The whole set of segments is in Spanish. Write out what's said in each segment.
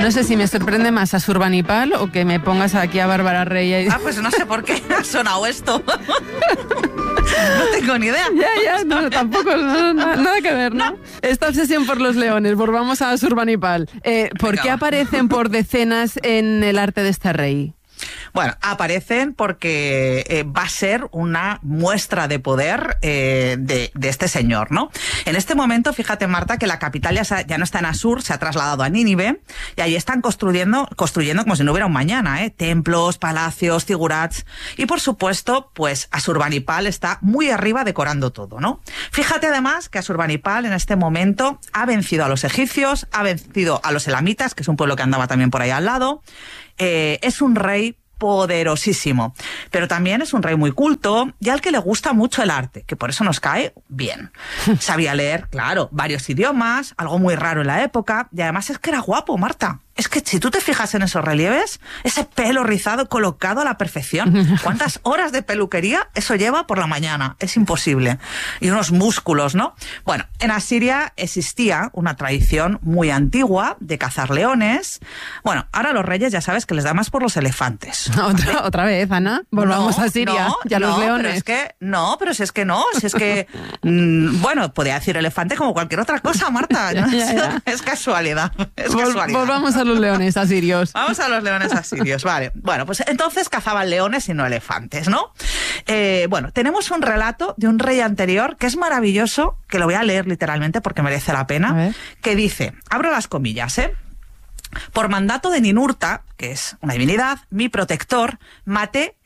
No sé si me sorprende más Asurbanipal o que me pongas aquí a Bárbara Rey. Pues no sé por qué ha sonado esto. No tengo ni idea. Ya, no, tampoco, nada que ver, ¿no? Esta obsesión por los leones, volvamos a Asurbanipal. ¿Por qué aparecen por decenas en el arte de este rey? Bueno, aparecen porque va a ser una muestra de poder de este señor, ¿no? En este momento, fíjate, Marta, que la capital ya no está en Asur, se ha trasladado a Nínive, y ahí están construyendo como si no hubiera un mañana, templos, palacios, zigurats, y por supuesto, pues Asurbanipal está muy arriba decorando todo, ¿no? Fíjate además que Asurbanipal en este momento ha vencido a los egipcios, ha vencido a los elamitas, que es un pueblo que andaba también por ahí al lado. Es un rey poderosísimo, pero también es un rey muy culto y al que le gusta mucho el arte, que por eso nos cae bien. Sabía leer, claro, varios idiomas, algo muy raro en la época, y además es que era guapo, Marta. Es que si tú te fijas en esos relieves, ese pelo rizado colocado a la perfección, ¿cuántas horas de peluquería eso lleva por la mañana? Es imposible. Y unos músculos, ¿no? Bueno, en Asiria existía una tradición muy antigua de cazar leones. Bueno, ahora los reyes ya sabes que les da más por los elefantes. ¿Otra vez, Ana? Volvamos a Siria, ya los leones. Pero si es que, bueno, podía decir elefante como cualquier otra cosa, Marta. Ya. Es casualidad. Volvamos a los leones asirios. Vamos a los leones asirios, vale. Bueno, pues entonces cazaban leones y no elefantes, ¿no? Bueno, tenemos un relato de un rey anterior que es maravilloso, que lo voy a leer literalmente porque merece la pena, que dice, abro las comillas, por mandato de Ninurta, que es una divinidad, mi protector, maté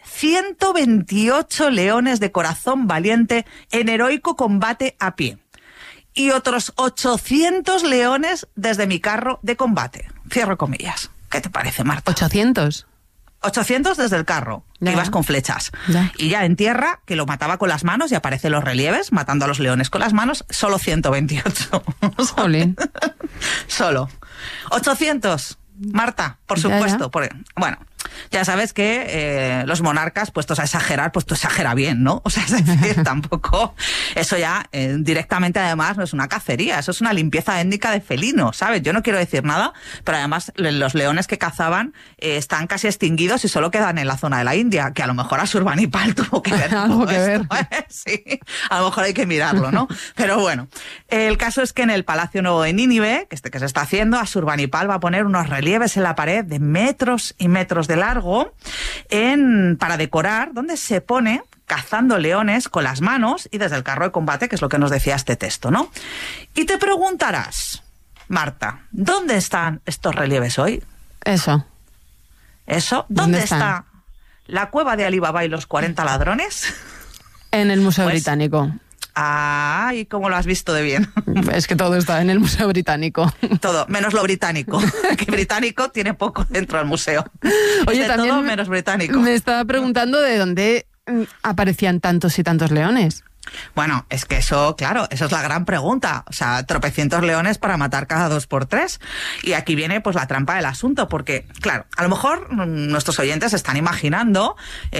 128 leones de corazón valiente en heroico combate a pie. Y otros 800 leones desde mi carro de combate. Cierro comillas. ¿Qué te parece, Marta? ¿800? 800 desde el carro, que ibas con flechas. Y ya en tierra, que lo mataba con las manos, y aparecen los relieves, matando a los leones con las manos, solo 128. Jolín. Solo. 800, Marta, por supuesto. Bueno, ya sabes que los monarcas, puestos a exagerar, pues tú exagera bien, ¿no? O sea, es decir, tampoco... Eso ya directamente, además, no es una cacería, eso es una limpieza étnica de felinos, ¿sabes? Yo no quiero decir nada, pero además los leones que cazaban están casi extinguidos y solo quedan en la zona de la India, que a lo mejor Asurbanipal tuvo que ver. Algo que ver. Sí, a lo mejor hay que mirarlo, ¿no? Pero bueno, el caso es que en el Palacio Nuevo de Nínive, que se está haciendo, Asurbanipal va a poner unos relieves en la pared de metros y metros de largo para decorar, donde se pone cazando leones con las manos y desde el carro de combate, que es lo que nos decía este texto, ¿no? Y te preguntarás, Marta, ¿dónde están estos relieves hoy? Eso. ¿Dónde está la cueva de Alí Baba y los 40 ladrones? En el Museo Británico. Ah, ¿y cómo lo has visto de bien? Es que todo está en el Museo Británico. Todo, menos lo británico. Que británico tiene poco dentro del museo. Oye, también todo menos británico. Me estaba preguntando de dónde aparecían tantos y tantos leones. Bueno, es que eso, claro, eso es la gran pregunta. O sea, tropecientos leones para matar cada 2 por 3. Y aquí viene pues la trampa del asunto, porque, claro, a lo mejor nuestros oyentes están imaginando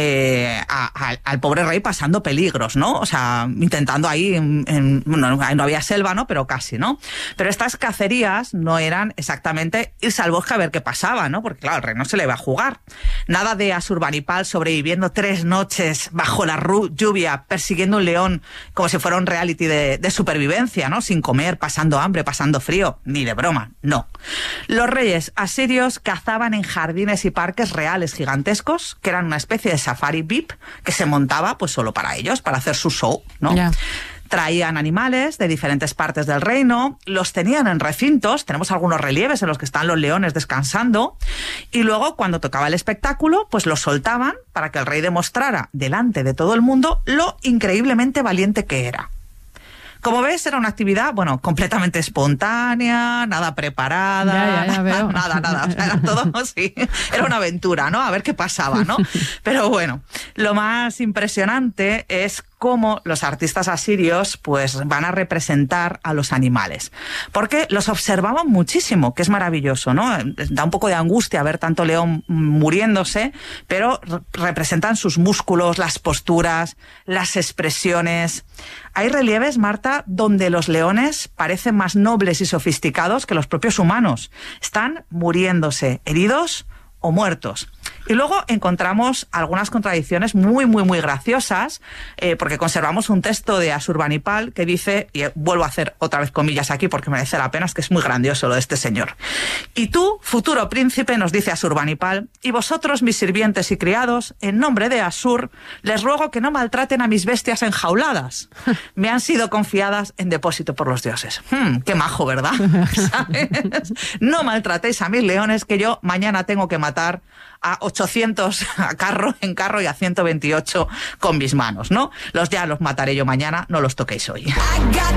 al pobre rey pasando peligros, ¿no? O sea, intentando ahí, bueno, no había selva, ¿no? Pero casi, ¿no? Pero estas cacerías no eran exactamente irse al bosque a ver qué pasaba, ¿no? Porque, claro, el rey no se le va a jugar. Nada de Asurbanipal sobreviviendo 3 noches bajo la lluvia, persiguiendo un león como si fuera un reality de supervivencia, ¿no? Sin comer, pasando hambre, pasando frío, ni de broma, no. Los reyes asirios cazaban en jardines y parques reales gigantescos, que eran una especie de safari VIP que se montaba pues solo para ellos, para hacer su show, ¿no? Yeah. Traían animales de diferentes partes del reino, los tenían en recintos, tenemos algunos relieves en los que están los leones descansando, y luego cuando tocaba el espectáculo, pues los soltaban para que el rey demostrara delante de todo el mundo lo increíblemente valiente que era. Como ves, era una actividad, bueno, completamente espontánea, nada preparada, ya veo. nada, o sea, era todo así, era una aventura, ¿no? A ver qué pasaba, ¿no? Pero bueno, lo más impresionante es cómo los artistas asirios pues van a representar a los animales. Porque los observaban muchísimo, que es maravilloso, ¿no? Da un poco de angustia ver tanto león muriéndose, pero representan sus músculos, las posturas, las expresiones. Hay relieves, Marta, donde los leones parecen más nobles y sofisticados que los propios humanos. Están muriéndose, heridos o muertos. Y luego encontramos algunas contradicciones muy graciosas, porque conservamos un texto de Asurbanipal que dice, y vuelvo a hacer otra vez comillas aquí porque merece la pena, es que es muy grandioso lo de este señor. Y tú, futuro príncipe, nos dice Asurbanipal, y vosotros, mis sirvientes y criados, en nombre de Asur, les ruego que no maltraten a mis bestias enjauladas. Me han sido confiadas en depósito por los dioses. Qué majo, ¿verdad? ¿Sabes? No maltratéis a mis leones, que yo mañana tengo que matar a 800 en carro y a 128 con mis manos, ¿no? Ya los mataré yo mañana, no los toquéis hoy.